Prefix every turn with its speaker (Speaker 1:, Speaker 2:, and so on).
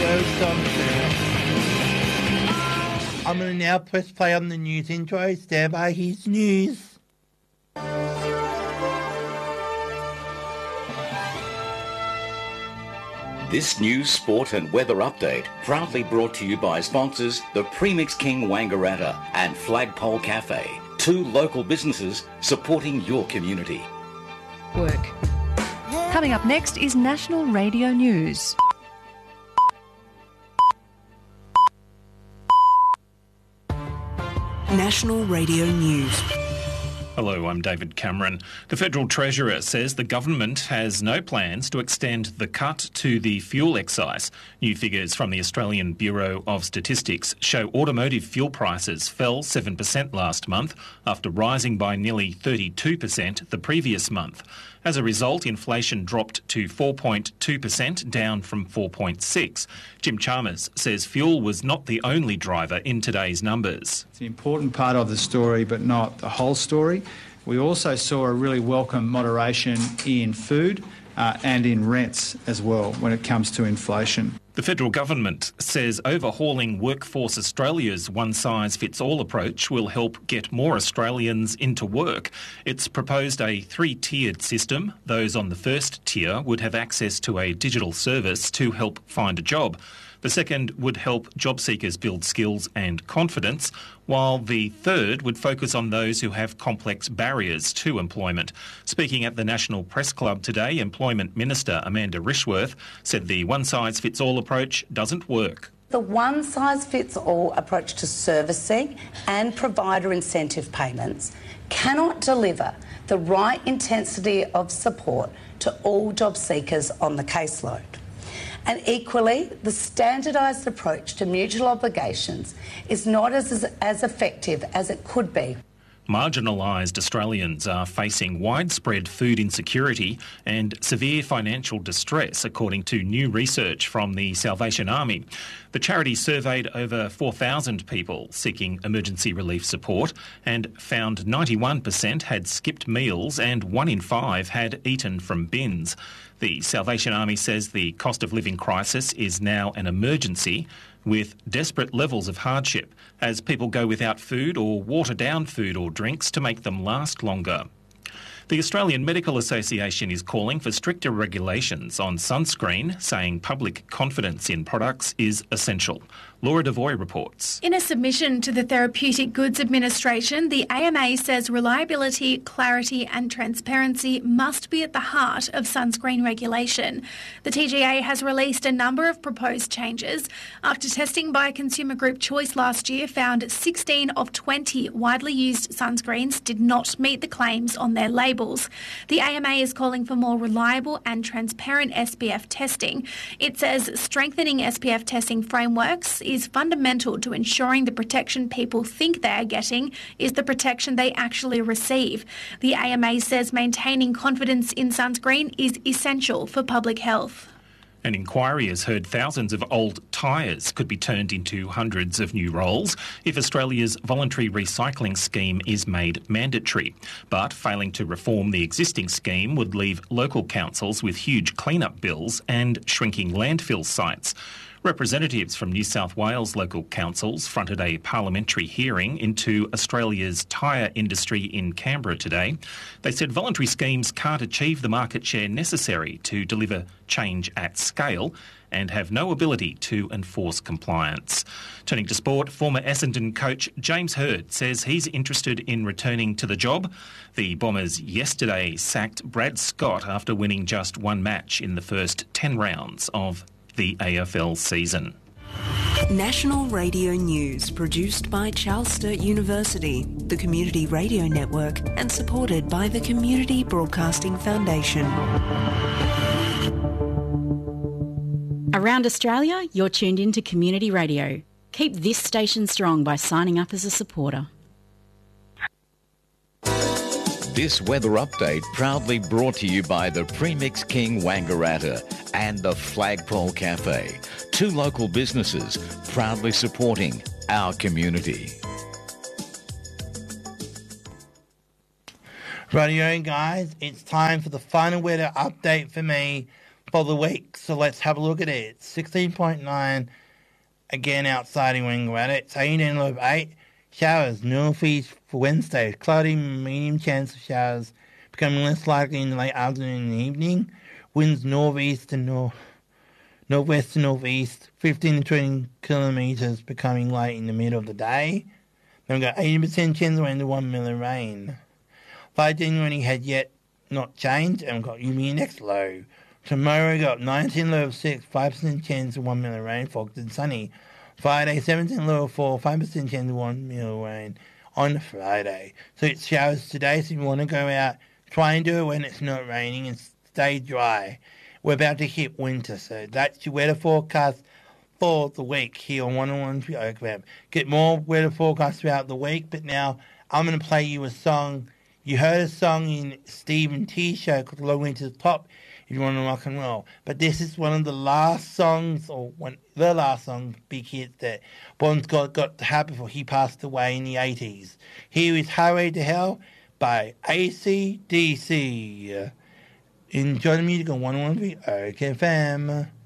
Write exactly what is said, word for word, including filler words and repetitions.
Speaker 1: I'm going to now press play on the news intro. Stand by, here's news.
Speaker 2: This news, sport and weather update proudly brought to you by sponsors the Premix King Wangaratta and Flagpole Cafe, two local businesses supporting your community.
Speaker 3: Work. Coming up next is National Radio News.
Speaker 4: National Radio News.
Speaker 5: Hello, I'm David Cameron. The Federal Treasurer says the government has no plans to extend the cut to the fuel excise. New figures from the Australian Bureau of Statistics show automotive fuel prices fell seven percent last month after rising by nearly thirty-two percent the previous month. As a result, inflation dropped to four point two percent, down from four point six. Jim Chalmers says fuel was not the only driver in today's numbers.
Speaker 6: It's an important part of the story, but not the whole story. We also saw a really welcome moderation in food uh, and in rents as well when it comes to inflation.
Speaker 5: The federal government says overhauling Workforce Australia's one-size-fits-all approach will help get more Australians into work. It's proposed a three-tiered system. Those on the first tier would have access to a digital service to help find a job. The second would help job seekers build skills and confidence, while the third would focus on those who have complex barriers to employment. Speaking at the National Press Club today, Employment Minister Amanda Rishworth said the one-size-fits-all approach doesn't work.
Speaker 7: The one-size-fits-all approach to servicing and provider incentive payments cannot deliver the right intensity of support to all job seekers on the caseload. And equally, the standardised approach to mutual obligations is not as, as effective as it could be.
Speaker 5: Marginalised Australians are facing widespread food insecurity and severe financial distress, according to new research from the Salvation Army. The charity surveyed over four thousand people seeking emergency relief support and found ninety-one percent had skipped meals and one in five had eaten from bins. The Salvation Army says the cost of living crisis is now an emergency, with desperate levels of hardship as people go without food or water down food or drinks to make them last longer. The Australian Medical Association is calling for stricter regulations on sunscreen, saying public confidence in products is essential. Laura Devoy reports.
Speaker 8: In a submission to the Therapeutic Goods Administration, the A M A says reliability, clarity and transparency must be at the heart of sunscreen regulation. The T G A has released a number of proposed changes after testing by consumer group Choice last year found sixteen of twenty widely used sunscreens did not meet the claims on their labels. The A M A is calling for more reliable and transparent S P F testing. It says strengthening S P F testing frameworks is fundamental to ensuring the protection people think they are getting is the protection they actually receive. The A M A says maintaining confidence in sunscreen is essential for public health.
Speaker 5: An inquiry has heard thousands of old tyres could be turned into hundreds of new rolls if Australia's voluntary recycling scheme is made mandatory. But failing to reform the existing scheme would leave local councils with huge clean-up bills and shrinking landfill sites. Representatives from New South Wales local councils fronted a parliamentary hearing into Australia's tyre industry in Canberra today. They said voluntary schemes can't achieve the market share necessary to deliver change at scale and have no ability to enforce compliance. Turning to sport, former Essendon coach James Hird says he's interested in returning to the job. The Bombers yesterday sacked Brad Scott after winning just one match in the first ten rounds of the A F L season.
Speaker 4: National Radio News, produced by Charles Sturt University, the Community Radio Network, and supported by the Community Broadcasting Foundation.
Speaker 9: Around Australia, you're tuned in to Community Radio. Keep this station strong by signing up as a supporter.
Speaker 2: This weather update proudly brought to you by the Premix King Wangaratta and the Flagpole Cafe, two local businesses proudly supporting our community.
Speaker 1: Radio guys, it's time for the final weather update for me, for the week. So let's have a look at it. sixteen point nine again outside in Wangaratta. It's eighteen over eight. Showers northeast for Wednesday. Cloudy, medium chance of showers becoming less likely in the late afternoon and evening. Winds northeast and north, northwest to northeast, fifteen to twenty kilometres, becoming light in the middle of the day. Then we've got eighty percent chance of under one millimetre rain. five January had yet not changed, and we've got U V index low. Tomorrow we've got nineteen low of six, five percent chance of one millimetre rain, fogged and sunny. Friday, seventeen low of four, five percent chance of one millimetre rain on Friday. So it's showers today, so if you want to go out, try and do it when it's not raining and stay dry. We're about to hit winter, so that's your weather forecast for the week here on one oh one point three Oak F M. Get more weather forecasts throughout the week, but now I'm going to play you a song. You heard a song in Stephen T show called Long Way to the Top if you want to rock and roll. But this is one of the last songs, or one the last song, big hit that Bon Scott got to have before he passed away in the eighties. Here is Highway to Hell by A C D C. Enjoy the music on one oh one point three Oak F M.